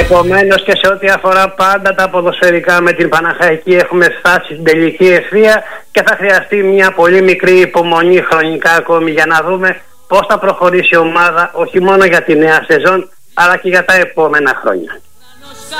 Επομένως και σε ό,τι αφορά πάντα τα ποδοσφαιρικά με την Παναχαϊκή έχουμε φτάσει στην τελική ευθεία και θα χρειαστεί μια πολύ μικρή υπομονή χρονικά ακόμη για να δούμε πώς θα προχωρήσει η ομάδα όχι μόνο για τη νέα σεζόν αλλά και για τα επόμενα χρόνια.